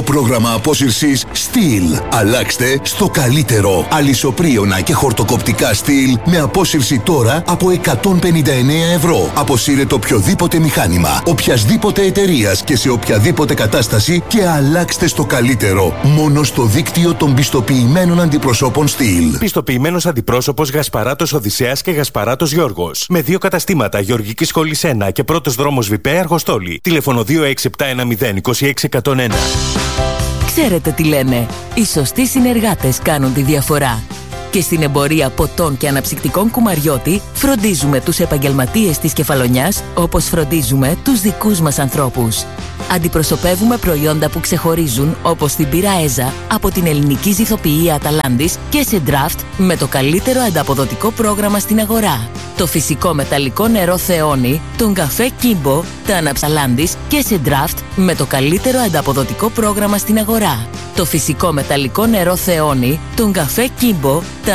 νέο πρόγραμμα απόσυρσης Steel. Αλλάξτε στο καλύτερο. Αλυσοπρίωνα και χορτοκοπτικά Steel με απόσυρση τώρα από 159 ευρώ. Αποσύρετε οποιοδήποτε μηχάνημα, οποιασδήποτε εταιρείας και σε οποιαδήποτε κατάσταση και αλλάξτε στο καλύτερο. Μόνο στο δίκτυο των πιστοποιημένων αντιπροσώπων Steel. Πιστοποιημένος αντιπρόσωπος Γασπαράτος Οδυσσέας και Γασπαράτος Γιώργος. Με 2 καταστήματα Γεωργικής Σχολής 1 και πρώτος δρόμος Βιπέ Αργοστόλη. Τηλέφωνο 26710 26101. Ξέρετε τι λένε. Οι σωστοί συνεργάτες κάνουν τη διαφορά. Και στην εμπορία ποτών και αναψυκτικών Κουμαριώτη φροντίζουμε τους επαγγελματίες της Κεφαλονιάς όπως φροντίζουμε τους δικούς μας ανθρώπους. Αντιπροσωπεύουμε προϊόντα που ξεχωρίζουν όπως την πύρα Έζα από την ελληνική ζυθοποιία Αταλάντης και σε draft με το καλύτερο ανταποδοτικό πρόγραμμα στην αγορά. Το φυσικό μεταλλικό νερό Θεόνι, τον καφέ Κίμπο, τα αναψαλάντης και σε draft με το καλύτερο ανταποδοτικό πρόγραμμα στην αγορά. Το φυσικό μεταλλικό νερό Θεόνι, τον καφέ Κίμπο, τα